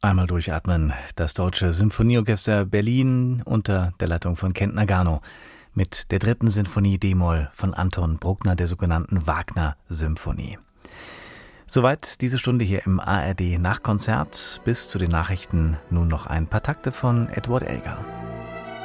Einmal durchatmen. Das Deutsche Symphonieorchester Berlin unter der Leitung von Kent Nagano mit der 3. Sinfonie d-Moll von Anton Bruckner, der sogenannten Wagner-Symphonie. Soweit diese Stunde hier im ARD Nachkonzert. Bis zu den Nachrichten nun noch ein paar Takte von Edward Elgar.